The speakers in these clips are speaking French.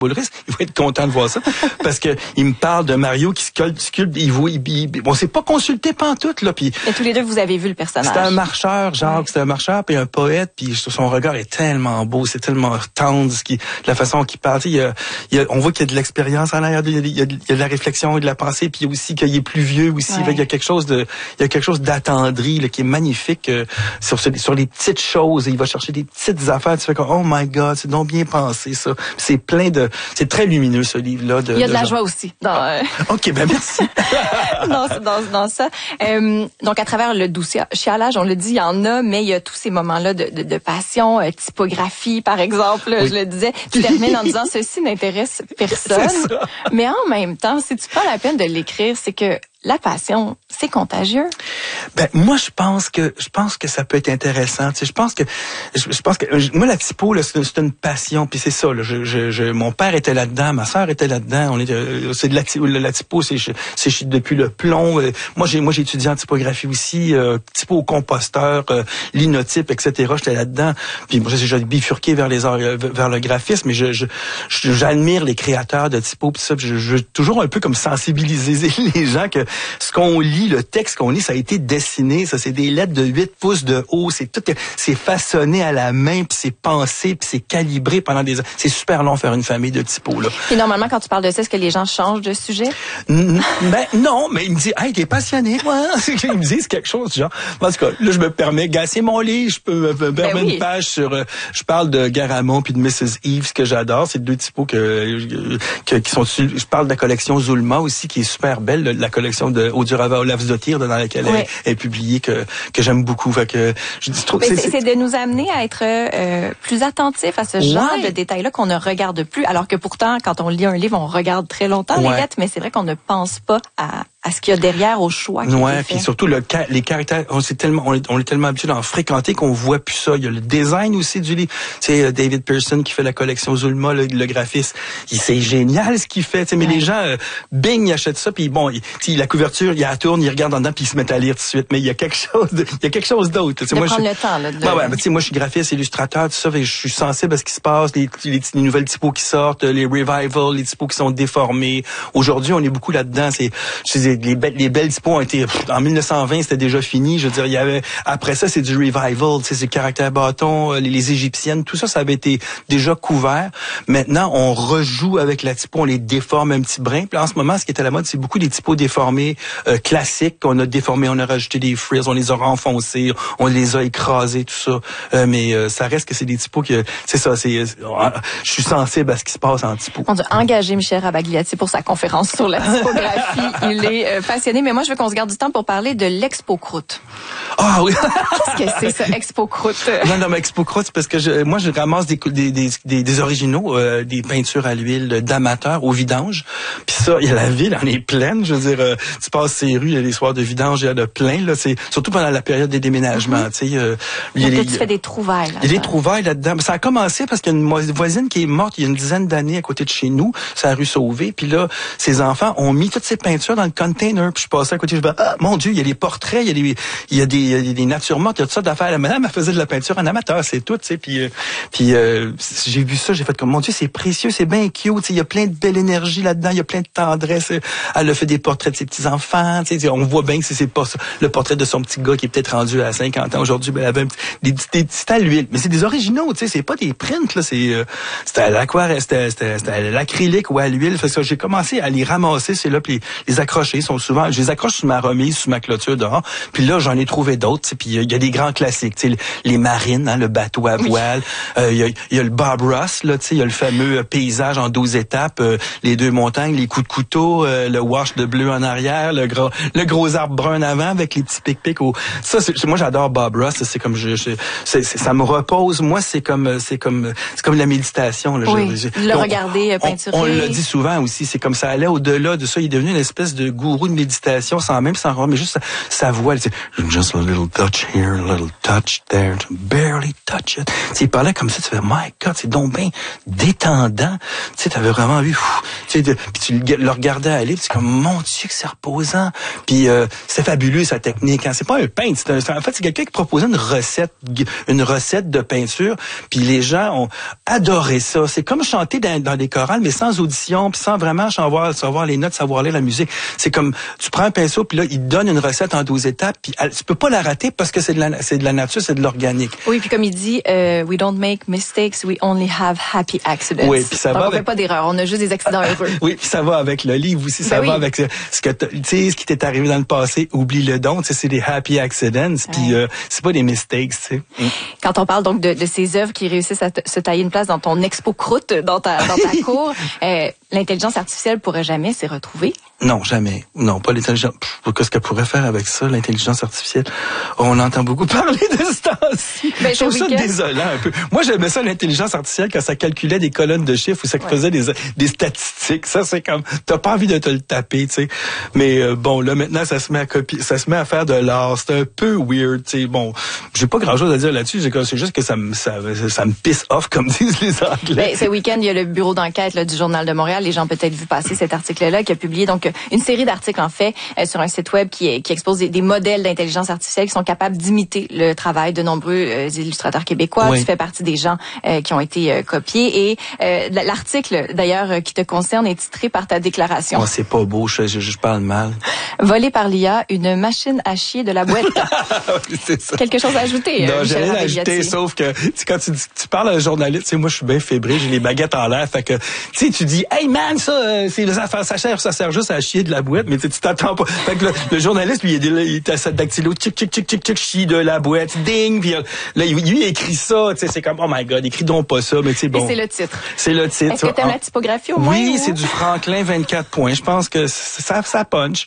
Boulris, il va être content de voir ça, parce que il me parle de Mario qui sculpte, on s'est pas consulté pantoute, là, puis... Et tous les deux, vous avez vu le personnage. C'était un marcheur, Jacques, c'était un marcheur, puis un poète, puis son regard est tellement beau, c'est tellement tendre, la façon qu'il parle, on voit qu'il y a de l'expérience en arrière, il y a de la réflexion et de la pensée, puis aussi qu'il est plus vieux aussi, il y a quelque chose d'attendri, là, qui est magnifique, sur les petites choses, il va chercher des petites affaires, tu fais comme, oh my God, c'est donc bien pensé, ça. C'est c'est très lumineux, ce livre-là. Il y a de la joie aussi. OK, ben merci. dans ça. Donc, à travers le doux chialage, on le dit, il y en a, mais il y a tous ces moments-là de passion, typographie, par exemple, je le disais. Tu termines en disant, ceci n'intéresse personne. Mais en même temps, si tu prends la peine de l'écrire, c'est que la passion, c'est contagieux. Ben moi je pense que ça peut être intéressant. Tu sais, je pense que moi la typo là, c'est une passion, puis c'est ça là. Mon père était là-dedans, ma sœur était là-dedans. C'est de la typo, c'est depuis le plomb. Moi j'ai étudié en typographie aussi, typo au composteur, linotype, etc. J'étais là-dedans. Puis moi j'ai bifurqué vers le graphisme, mais j'admire les créateurs de typo, puis ça. Je veux toujours un peu comme sensibiliser les gens que ce qu'on lit, le texte qu'on lit, ça a été dessiné, ça c'est des lettres de 8 pouces de haut, c'est façonné à la main, puis c'est pensé, puis c'est calibré pendant des ans. C'est super long faire une famille de typos là. Et normalement quand tu parles de ça, est-ce que les gens changent de sujet? Ben non, mais il me dit "Hey, t'es passionné moi." Ils me disent quelque chose genre. En tout cas, là je me permets gasser mon lit, je peux me permettre une page sur je parle de Garamond puis de Mrs. Eves que j'adore, c'est deux typos qui sont je parle de la collection Zulma aussi qui est super belle, la collection de Odurava Olavsdottir dans laquelle elle est publiée que j'aime beaucoup. Fait que je trouve c'est de nous amener à être plus attentifs à ce genre de détails-là qu'on ne regarde plus, alors que pourtant quand on lit un livre, on regarde très longtemps les lettres, mais c'est vrai qu'on ne pense pas à ce qu'il y a derrière au choix. Ouais, puis surtout les caractères, on est tellement habitué d'en fréquenter qu'on voit plus ça. Il y a le design aussi du livre. C'est David Pearson qui fait la collection Zulma, le graphiste. C'est génial ce qu'il fait. Mais les gens, bing, ils achètent ça, puis bon, la couverture, ils la tournent, ils regardent en dedans, puis ils se mettent à lire tout de suite. Mais il y a quelque chose d'autre. Prendre le temps. Là, moi, je suis graphiste, illustrateur, tout ça. Fait que je suis sensible à ce qui se passe, les nouvelles typos qui sortent, les revivals, les typos qui sont déformés. Aujourd'hui, on est beaucoup là-dedans. Les belles typos ont été en 1920, c'était déjà fini. Je veux dire, il y avait après ça, c'est du revival, c'est le caractère bâton, les égyptiennes, tout ça, ça avait été déjà couvert. Maintenant, on rejoue avec la typo, on les déforme un petit brin. Puis en ce moment, ce qui est à la mode, c'est beaucoup des typos déformés classiques qu'on a déformés, on a rajouté des frills, on les a renfoncés, on les a écrasés, tout ça. Mais ça reste que c'est des typos que c'est ça. Je suis sensible à ce qui se passe en typo. On a engagé Michel Rabagliati pour sa conférence sur la typographie. Il est passionné, mais moi, je veux qu'on se garde du temps pour parler de l'Expo Croûte. Ah oui! Qu'est-ce que c'est, ça, Expo Croûte? Non, mais Expo Croûte, c'est parce que moi, je ramasse des originaux, des peintures à l'huile d'amateurs au vidange. Puis ça, il y a la ville, on est pleine. Je veux dire, tu passes ces rues, il y a des soirs de vidange, il y a de plein, là. C'est surtout pendant la période des déménagements, tu sais. Tu fais des trouvailles, là. Il y a des trouvailles là-dedans. Ça a commencé parce qu'il y a une voisine qui est morte il y a une dizaine d'années à côté de chez nous, c'est la rue Sauvé. Puis là, ses enfants ont mis toutes ces peintures dans le container. Puis je passais à côté, je me dis, mon Dieu, il y a des portraits, il y a des natures mortes, il y a tout ça d'affaires. La madame, elle faisait de la peinture en amateur, c'est tout, tu sais. Puis j'ai vu ça, j'ai fait comme, mon Dieu, c'est précieux, c'est bien cute, il y a plein de belle énergie là-dedans, il y a plein de tendresse. Elle a fait des portraits de ses petits-enfants, tu sais. On voit bien que c'est pas ça. Le portrait de son petit gars qui est peut-être rendu à 50 ans aujourd'hui, ben, elle avait des petits à l'huile. Mais c'est des originaux, tu sais, c'est pas des prints, là, c'était à l'aquarelle, c'était à l'acrylique ou à l'huile. Fait que j'ai commencé à les ramasser, c'est là, puis les accrocher. Je les accroche sur ma remise, sur ma clôture dehors. Puis là, j'en ai trouvé d'autres. Puis il y a des grands classiques, tu sais, les marines, hein, le bateau à voile. Il y a le Bob Ross, là, tu sais, il y a le fameux paysage en 12 étapes, les deux montagnes, les coups de couteau, le wash de bleu en arrière, le gros arbre brun avant avec les petits pic-pics. Moi, j'adore Bob Ross. C'est comme ça me repose. Moi, c'est comme la méditation. Là. Regarder peinturer. On l'a dit souvent aussi. C'est comme ça allait au-delà de ça. Il est devenu une espèce de gourou gourou de méditation sans même s'en rendre, mais juste sa voix, elle disait, just a little touch here, a little touch there, barely touch it. Il parlait comme ça, tu fais, my God, c'est donc bien détendant. Tu sais, t'avais vraiment envie, puis tu le regardais aller, puis c'est comme, mon Dieu, que c'est reposant. Puis c'est fabuleux, sa technique. Hein. C'est pas un peintre, en fait, c'est quelqu'un qui proposait une recette de peinture, puis les gens ont adoré ça. C'est comme chanter dans des chorales, mais sans audition, puis sans vraiment savoir les notes, savoir lire la musique. C'est comme, tu prends un pinceau, puis là, il te donne une recette en 12 étapes, puis tu peux pas la rater parce que c'est de la nature, c'est de l'organique. Oui, puis comme il dit, we don't make mistakes, we only have happy accidents. Oui, puis ça donc va on fait pas d'erreur, on a juste des accidents heureux. Oui, puis ça va avec le livre aussi, ça va avec ce que tu sais, ce qui t'est arrivé dans le passé, oublie-le donc, c'est des happy accidents, puis c'est pas des mistakes, tu sais. Quand on parle donc de ces œuvres qui réussissent à se tailler une place dans ton expo croûte, dans ta cour, l'intelligence artificielle pourrait jamais s'y retrouver? Non, jamais. Non, pas l'intelligence. Qu'est-ce qu'elle pourrait faire avec ça, l'intelligence artificielle? On entend beaucoup parler de ce temps-ci. Je trouve ça désolant un peu. Moi, j'aimais ça, l'intelligence artificielle, quand ça calculait des colonnes de chiffres ou ça faisait des statistiques. Ça, c'est comme, t'as pas envie de te le taper, tu sais. Mais bon, là, maintenant, ça se met à copier, ça se met à faire de l'art. C'est un peu weird, tu sais. Bon, j'ai pas grand-chose à dire là-dessus. C'est juste que ça me pisse off, comme disent les Anglais. Ce week-end, il y a le bureau d'enquête du Journal de Montréal. Les gens ont peut-être vu passer cet article-là, qui a publié donc une série d'articles en fait sur un site web qui expose des modèles d'intelligence artificielle qui sont capables d'imiter le travail de nombreux illustrateurs québécois. Oui. Tu fais partie des gens qui ont été copiés et l'article d'ailleurs qui te concerne est titré par ta déclaration. Oh, c'est pas beau, je parle mal. Volé par l'IA, une machine à chier de la boîte. Oui, c'est ça. Quelque chose à ajouter? Non, j'ai rien à ajouter, sauf que quand tu parles à un journaliste, tu sais, moi je suis bien fébrile, j'ai les baguettes en l'air, fait que tu dis, hey man, ça sert juste à chier de la boîte, mais tu t'attends pas. Fait que le journaliste, lui, il est à sa dactylo, tchic, chie de la boîte, ding, puis là, il écrit ça, tu sais, c'est comme, oh my God, écris donc pas ça, mais tu sais, bon. Et c'est le titre. C'est le titre. Est-ce que t'aimes la typographie au moins? Oui, c'est du Franklin 24 points. Je pense que ça punch.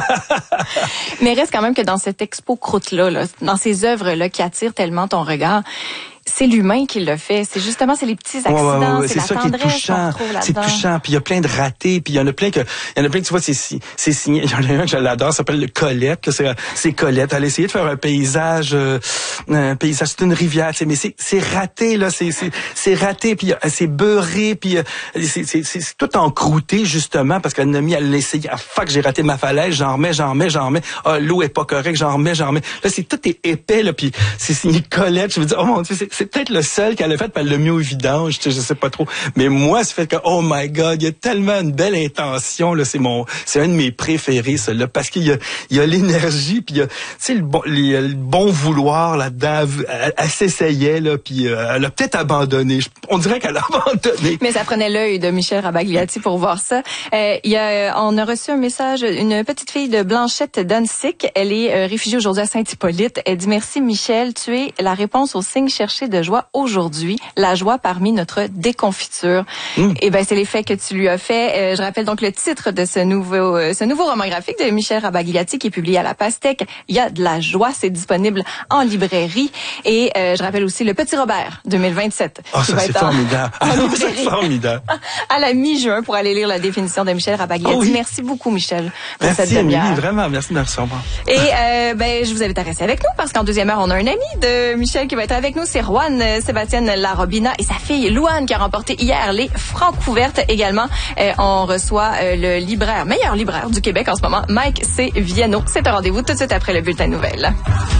Mais reste quand même que dans cette expo croûte-là, dans ces œuvres-là qui attirent tellement ton regard, c'est l'humain qui le fait. C'est justement, c'est les petits accidents, c'est la ça tendresse qui est touchant. C'est touchant. Puis il y a plein de ratés. Puis il y en a plein que, tu vois, c'est signé. Il y en a un que je l'adore, ça s'appelle le Colette. C'est Colette. Elle a essayé de faire un paysage, c'est une rivière, tu sais, mais c'est raté, là. C'est raté. Puis c'est beurré. Puis c'est tout encrouté, justement, parce qu'elle elle l'a essayé. Ah, fuck, j'ai raté ma falaise. J'en remets. Ah, l'eau est pas correcte. J'en remets. Là, tout est épais, là. Puis c'est signé Colette. Je veux dire, oh mon Dieu, c'est peut-être le seul qu'elle a fait, puis elle l'a mis au vidange, je sais pas trop. Mais moi, c'est fait que, oh my God, il y a tellement une belle intention, là, c'est un de mes préférés, celui-là, parce qu'il y a l'énergie, puis il y a, tu sais, le bon vouloir là-dedans. Elle s'essayait, là, puis elle a peut-être abandonné. On dirait qu'elle a abandonné. Mais ça prenait l'œil de Michel Rabagliati pour voir ça. On a reçu un message, une petite fille de Blanchette d'Annecy. Elle est réfugiée aujourd'hui à Saint-Hippolyte. Elle dit, merci Michel, tu es la réponse au signe cherché de joie aujourd'hui, la joie parmi notre déconfiture. Et ben c'est l'effet que tu lui as fait. Je rappelle donc le titre de ce nouveau roman graphique de Michel Rabagliati qui est publié à La Pastèque. Il y a de la joie, c'est disponible en librairie. Et je rappelle aussi Le Petit Robert 2027. Oh, ça c'est formidable. C'est formidable. À la mi-juin pour aller lire la définition de Michel Rabagliati. Oh oui. Merci beaucoup Michel pour cette demi-heure. Merci vraiment, merci de me recevoir. Et je vous invite à rester avec nous parce qu'en deuxième heure on a un ami de Michel qui va être avec nous. C'est Juan Sébastien Larobina et sa fille Louane qui a remporté hier les Francouvertes également. On reçoit le meilleur libraire du Québec en ce moment, Mike C. Viano. C'est un rendez-vous tout de suite après le bulletin de nouvelles.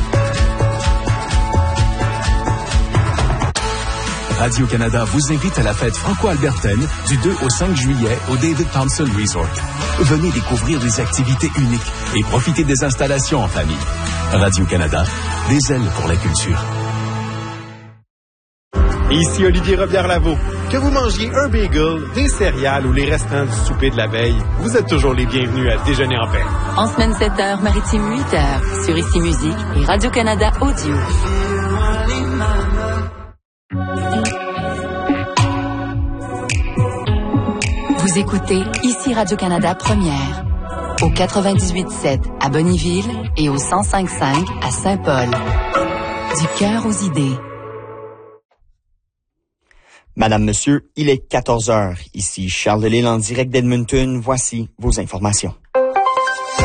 Radio-Canada vous invite à la fête franco-albertaine du 2 au 5 juillet au David Thompson Resort. Venez découvrir des activités uniques et profiter des installations en famille. Radio-Canada, des ailes pour la culture. Ici Olivier Robillard-Lavaux. Que vous mangiez un bagel, des céréales ou les restants du souper de la veille, vous êtes toujours les bienvenus à Déjeuner en paix. En semaine 7h, maritime 8h, sur Ici Musique et Radio-Canada Audio. Vous écoutez Ici Radio-Canada Première, au 98.7 à Bonnyville et au 105.5 à Saint-Paul. Du cœur aux idées. Madame, Monsieur, il est 14 heures. Ici Charles Delisle en direct d'Edmonton. Voici vos informations.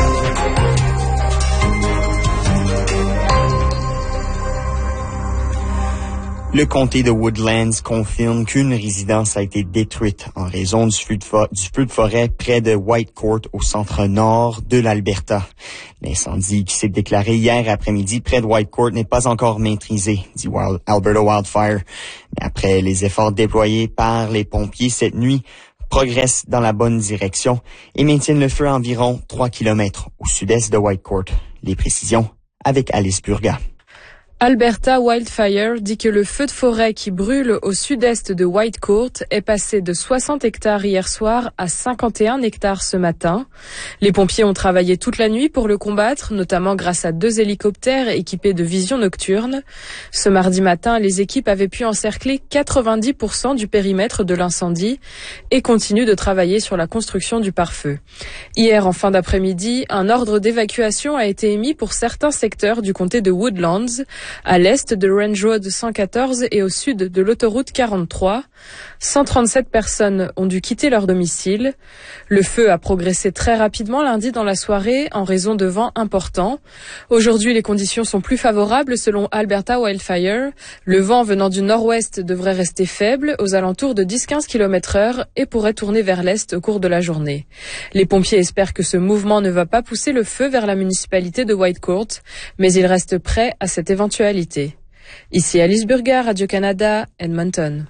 Le comté de Woodlands confirme qu'une résidence a été détruite en raison du feu de forêt près de Whitecourt au centre-nord de l'Alberta. L'incendie qui s'est déclaré hier après-midi près de Whitecourt n'est pas encore maîtrisé, dit Alberta Wildfire. Mais après les efforts déployés par les pompiers cette nuit, progressent dans la bonne direction et maintiennent le feu à environ 3 km au sud-est de Whitecourt. Les précisions avec Alice Burga. Alberta Wildfire dit que le feu de forêt qui brûle au sud-est de Whitecourt est passé de 60 hectares hier soir à 51 hectares ce matin. Les pompiers ont travaillé toute la nuit pour le combattre, notamment grâce à 2 hélicoptères équipés de vision nocturne. Ce mardi matin, les équipes avaient pu encercler 90% du périmètre de l'incendie et continuent de travailler sur la construction du pare-feu. Hier, en fin d'après-midi, un ordre d'évacuation a été émis pour certains secteurs du comté de Woodlands, à l'est de Range Road 114 et au sud de l'autoroute 43. 137 personnes ont dû quitter leur domicile. Le feu a progressé très rapidement lundi dans la soirée en raison de vents importants. Aujourd'hui, les conditions sont plus favorables selon Alberta Wildfire. Le vent venant du nord-ouest devrait rester faible aux alentours de 10-15 km/h et pourrait tourner vers l'est au cours de la journée. Les pompiers espèrent que ce mouvement ne va pas pousser le feu vers la municipalité de Whitecourt, mais ils restent prêts à cette éventualité. Ici Alice Burga, Radio-Canada, Edmonton.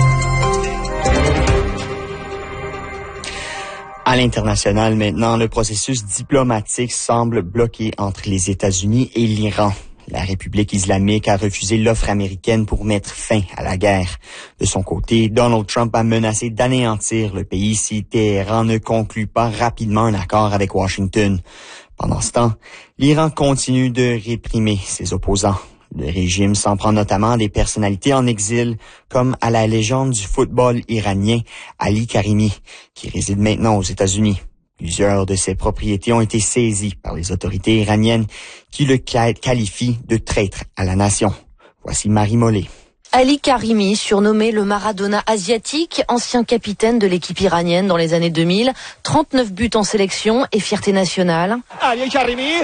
À l'international maintenant, le processus diplomatique semble bloqué entre les États-Unis et l'Iran. La République islamique a refusé l'offre américaine pour mettre fin à la guerre. De son côté, Donald Trump a menacé d'anéantir le pays si Téhéran ne conclut pas rapidement un accord avec Washington. Pendant ce temps, l'Iran continue de réprimer ses opposants. Le régime s'en prend notamment à des personnalités en exil, comme à la légende du football iranien Ali Karimi, qui réside maintenant aux États-Unis. Plusieurs de ses propriétés ont été saisies par les autorités iraniennes qui le qualifient de traître à la nation. Voici Marie Mollet. Ali Karimi, surnommé le Maradona asiatique, ancien capitaine de l'équipe iranienne dans les années 2000, 39 buts en sélection et fierté nationale. Ali Karimi,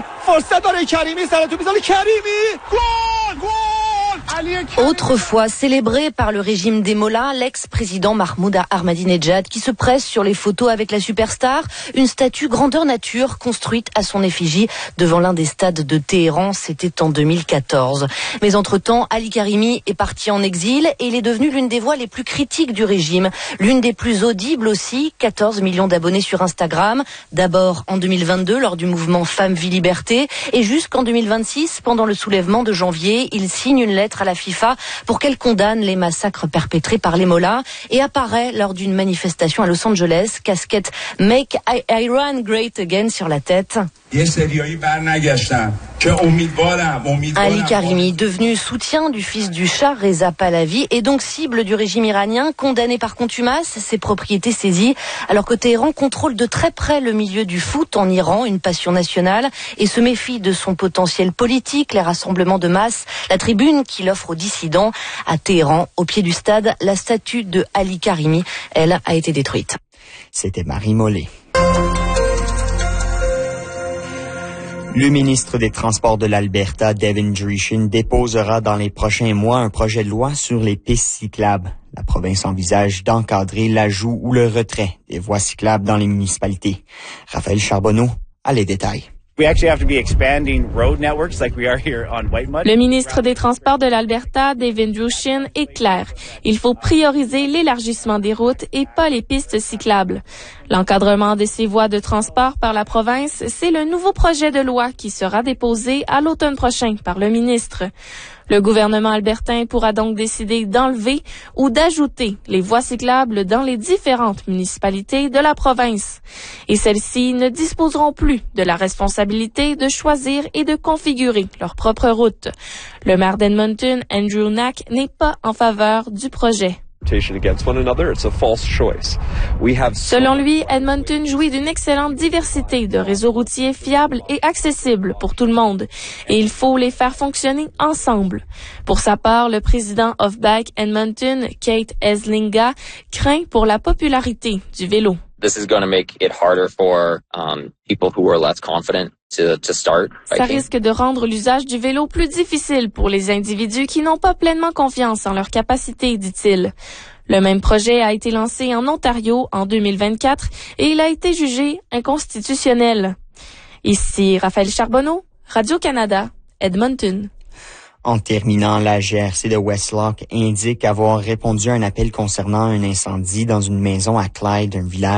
autrefois célébré par le régime des Mollahs, l'ex-président Mahmoud Ahmadinejad qui se presse sur les photos avec la superstar, une statue grandeur nature construite à son effigie devant l'un des stades de Téhéran, c'était en 2014. Mais entre-temps, Ali Karimi est parti en exil et il est devenu l'une des voix les plus critiques du régime, l'une des plus audibles aussi, 14 millions d'abonnés sur Instagram, d'abord en 2022 lors du mouvement Femmes, Vie, Liberté et jusqu'en 2026 pendant le soulèvement de janvier, il signe une lettre à la FIFA pour qu'elle condamne les massacres perpétrés par les Mollahs et apparaît lors d'une manifestation à Los Angeles, casquette Make Iran Great Again sur la tête. Ali Karimi, devenu soutien du fils du Shah Reza Pahlavi et donc cible du régime iranien, condamné par contumace, ses propriétés saisies, alors que Téhéran contrôle de très près le milieu du foot en Iran, une passion nationale, et se méfie de son potentiel politique, les rassemblements de masse, la tribune qu'il offre aux dissidents. À Téhéran, au pied du stade, la statue de Ali Karimi, elle, a été détruite. C'était Marie Mollet. Le ministre des Transports de l'Alberta, Devin Dreeshen, déposera dans les prochains mois un projet de loi sur les pistes cyclables. La province envisage d'encadrer l'ajout ou le retrait des voies cyclables dans les municipalités. Raphaël Charbonneau a les détails. Le ministre des Transports de l'Alberta, Devin Dreeshen, est clair. Il faut prioriser l'élargissement des routes et pas les pistes cyclables. L'encadrement de ces voies de transport par la province, c'est le nouveau projet de loi qui sera déposé à l'automne prochain par le ministre. Le gouvernement albertain pourra donc décider d'enlever ou d'ajouter les voies cyclables dans les différentes municipalités de la province. Et celles-ci ne disposeront plus de la responsabilité de choisir et de configurer leur propre route. Le maire d'Edmonton, Andrew Knack, n'est pas en faveur du projet. Selon lui, Edmonton jouit d'une excellente diversité de réseaux routiers fiables et accessibles pour tout le monde, et il faut les faire fonctionner ensemble. Pour sa part, le président of Bike Edmonton, Kate Eslinga, craint pour la popularité du vélo. this is going to make it harder for people who are less confident to start biking. Ça risque de rendre l'usage du vélo plus difficile pour les individus qui n'ont pas pleinement confiance en leurs capacités, dit-il. Le même projet a été lancé en Ontario en 2024 et il a été jugé inconstitutionnel. Ici Raphaël Charbonneau, Radio-Canada, Edmonton. En terminant, la GRC de Westlock indique avoir répondu à un appel concernant un incendie dans une maison à Clyde, un village